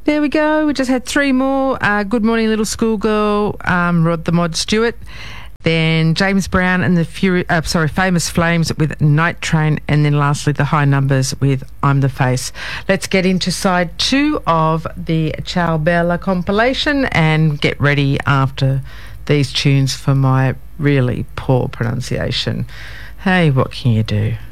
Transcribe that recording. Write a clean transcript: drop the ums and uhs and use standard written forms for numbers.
There we go. We just had three more. Good Morning Little Schoolgirl, Rod the Mod Stewart. Then James Brown and the Famous Flames with Night Train. And then lastly, the High Numbers with I'm the Face. Let's get into side 2 of the Ciao Bella compilation and get ready after these tunes for my really poor pronunciation. Hey, what can you do?